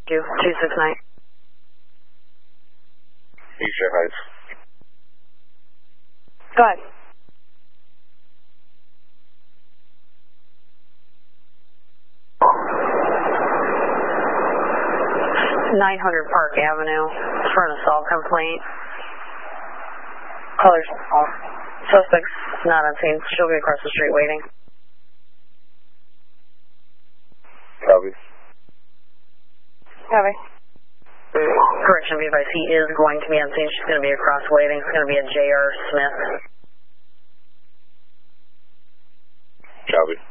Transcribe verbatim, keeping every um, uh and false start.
two six nine. Eastern Heights. Go ahead. nine hundred Park Avenue for an assault complaint. Colors. Suspect's not on scene. She'll be across the street waiting. Copy. Copy. Correction, be advised, he is going to be on scene. She's going to be across waiting. It's going to be a J R Smith. Copy.